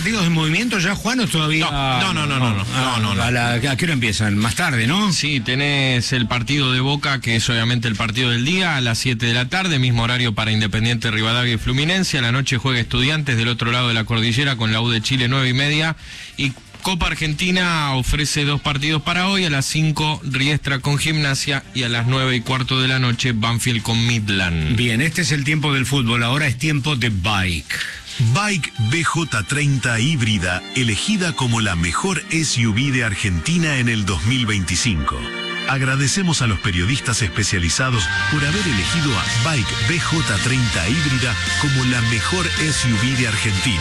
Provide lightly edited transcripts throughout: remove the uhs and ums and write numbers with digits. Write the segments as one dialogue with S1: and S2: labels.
S1: partidos de movimiento ya, Juan, o todavía?
S2: No.
S1: ¿A qué hora empiezan? Más tarde, ¿no?
S2: Sí, tenés el partido de Boca, que es obviamente el partido del día, a las 7 de la tarde, mismo horario para Independiente, Rivadavia y Fluminense. A la noche juega Estudiantes del otro lado de la cordillera con la U de Chile, 9:30. Y Copa Argentina ofrece 2 partidos para hoy. A las 5, Riestra con Gimnasia, y a las 9:15 de la noche, Banfield con Midland.
S1: Bien, este es el tiempo del fútbol, ahora es tiempo de Bike.
S3: Bike BJ30 híbrida, elegida como la mejor SUV de Argentina en el 2025. Agradecemos a los periodistas especializados por haber elegido a Bike BJ30 híbrida como la mejor SUV de Argentina.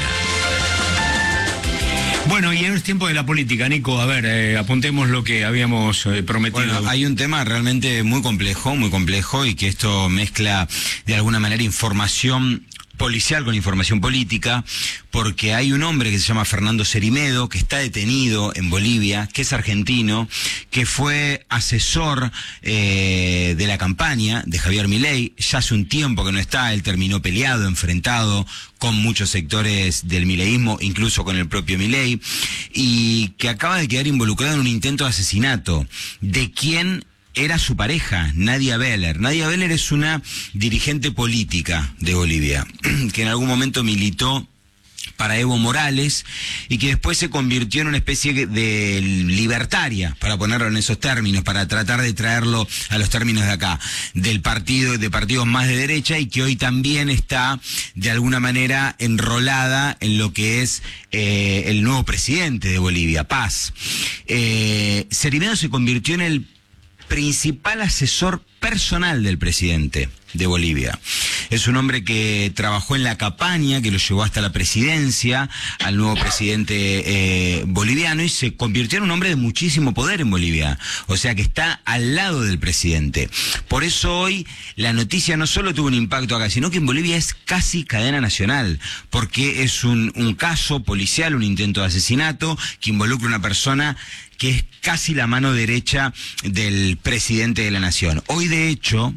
S1: Bueno, y es tiempo de la política, Nico. A ver, apuntemos lo que habíamos prometido.
S4: Bueno, hay un tema realmente muy complejo, y que esto mezcla de alguna manera información policial con información política, porque hay un hombre que se llama Fernando Cerimedo, que está detenido en Bolivia, que es argentino, que fue asesor de la campaña de Javier Milei. Ya hace un tiempo que no está, él terminó peleado, enfrentado con muchos sectores del mileísmo, incluso con el propio Milei, y que acaba de quedar involucrado en un intento de asesinato de quien era su pareja, Nadia Beller. Nadia Beller es una dirigente política de Bolivia, que en algún momento militó para Evo Morales y que después se convirtió en una especie de libertaria, para ponerlo en esos términos, para tratar de traerlo a los términos de acá, de partidos más de derecha, y que hoy también está de alguna manera enrolada en lo que es el nuevo presidente de Bolivia, Paz. Cerimedo se convirtió en el principal asesor personal del presidente de Bolivia. Es un hombre que trabajó en la campaña, que lo llevó hasta la presidencia al nuevo presidente boliviano, y se convirtió en un hombre de muchísimo poder en Bolivia. O sea que está al lado del presidente. Por eso hoy la noticia no solo tuvo un impacto acá, sino que en Bolivia es casi cadena nacional, porque es un caso policial, un intento de asesinato que involucra a una persona que es casi la mano derecha del presidente de la nación. Hoy, de hecho,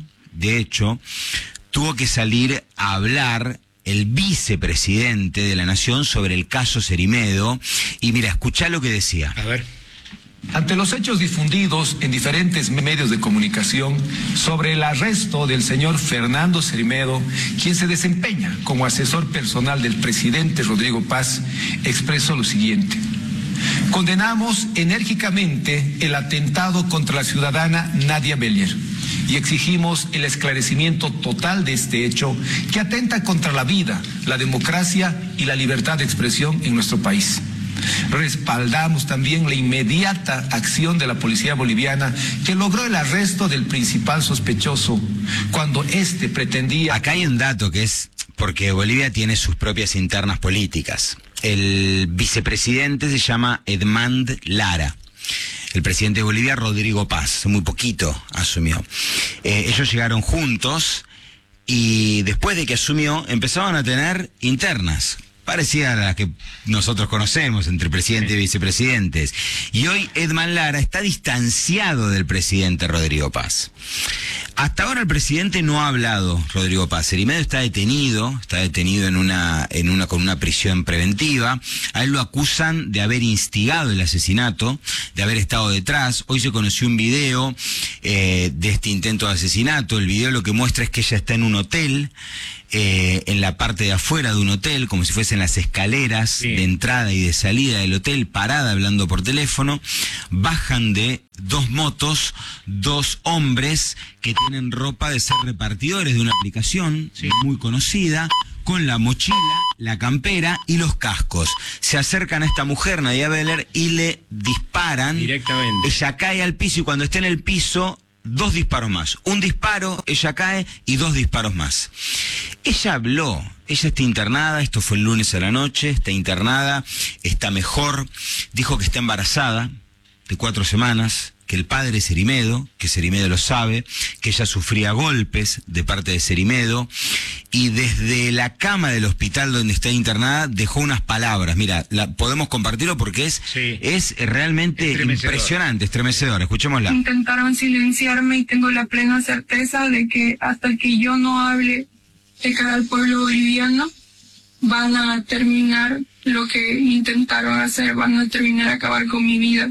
S4: tuvo que salir a hablar el vicepresidente de la nación sobre el caso Cerimedo, y mira, escuchá lo que decía.
S1: A ver.
S5: Ante los hechos difundidos en diferentes medios de comunicación sobre el arresto del señor Fernando Cerimedo, quien se desempeña como asesor personal del presidente Rodrigo Paz, expreso lo siguiente. Condenamos enérgicamente el atentado contra la ciudadana Nadia Beller y exigimos el esclarecimiento total de este hecho que atenta contra la vida, la democracia y la libertad de expresión en nuestro país. Respaldamos también la inmediata acción de la policía boliviana, que logró el arresto del principal sospechoso cuando éste pretendía...
S4: Acá hay un dato que es porque Bolivia tiene sus propias internas políticas. El vicepresidente se llama Edmand Lara. El presidente de Bolivia, Rodrigo Paz, muy poquito asumió. Ellos llegaron juntos y después de que asumió empezaban a tener internas, parecidas a las que nosotros conocemos entre presidente y vicepresidentes. Y hoy Edmand Lara está distanciado del presidente Rodrigo Paz. Hasta ahora el presidente no ha hablado, Rodrigo Paz. Cerimedo está detenido con una prisión preventiva. A él lo acusan de haber instigado el asesinato, de haber estado detrás. Hoy se conoció un video de este intento de asesinato. El video lo que muestra es que ella está en un hotel, en la parte de afuera de un hotel, como si fuesen las escaleras de entrada y de salida del hotel, parada hablando por teléfono. Bajan de 2 motos, 2 hombres que tienen ropa de ser repartidores de una aplicación muy conocida, con la mochila, la campera y los cascos. Se acercan a esta mujer, Nadia Beller, y le disparan directamente. Ella cae al piso, y cuando está en el piso, 2 disparos más. Un disparo, ella cae, y 2 disparos más. Ella habló, ella está internada, esto fue el lunes a la noche, está internada, está mejor, dijo que está embarazada de 4 semanas, que el padre Cerimedo, que Cerimedo lo sabe, que ella sufría golpes de parte de Cerimedo, y desde la cama del hospital donde está internada dejó unas palabras. Mira, podemos compartirlo porque es realmente impresionante, estremecedor. Escuchémosla.
S6: Intentaron silenciarme y tengo la plena certeza de que hasta que yo no hable de cara al pueblo boliviano, van a terminar lo que intentaron hacer, van a terminar a acabar con mi vida.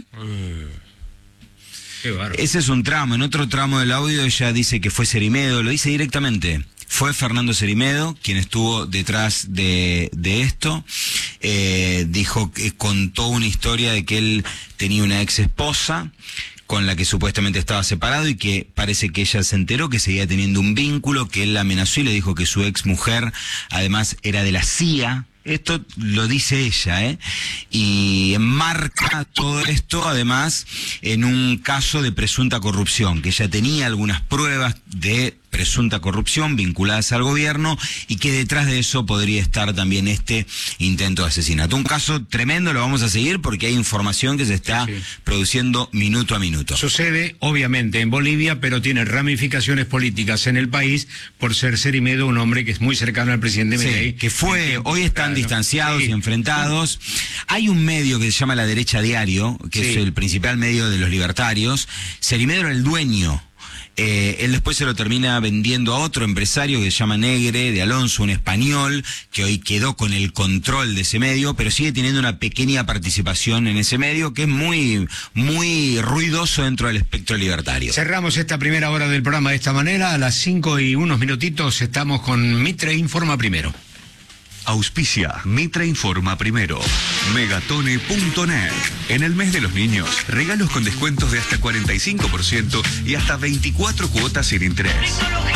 S1: Qué bárbaro.
S4: Ese es un tramo. En otro tramo del audio ella dice que fue Cerimedo, lo dice directamente. Fue Fernando Cerimedo quien estuvo detrás de esto. Dijo que contó una historia de que él tenía una ex esposa con la que supuestamente estaba separado y que parece que ella se enteró que seguía teniendo un vínculo, que él la amenazó y le dijo que su ex mujer además era de la CIA. Esto lo dice ella, y enmarca todo esto además en un caso de presunta corrupción, que ella tenía algunas pruebas de presunta corrupción vinculadas al gobierno y que detrás de eso podría estar también este intento de asesinato. Un caso tremendo, lo vamos a seguir porque hay información que se está produciendo minuto a minuto.
S1: Sucede, obviamente, en Bolivia, pero tiene ramificaciones políticas en el país por ser Cerimedo un hombre que es muy cercano al presidente Milei.
S4: Que fue, hoy están distanciados y enfrentados. Hay un medio que se llama La Derecha Diario, que es el principal medio de los libertarios. Cerimedo era el dueño. Él después se lo termina vendiendo a otro empresario que se llama Negre, de Alonso, un español, que hoy quedó con el control de ese medio, pero sigue teniendo una pequeña participación en ese medio que es muy, muy ruidoso dentro del espectro libertario.
S1: Cerramos esta primera hora del programa de esta manera. A las 5 y unos minutitos estamos con Mitre Informa Primero.
S7: Auspicia Mitre Informa Primero. Megatone.net. En el mes de los niños, regalos con descuentos de hasta 45% y hasta 24 cuotas sin interés.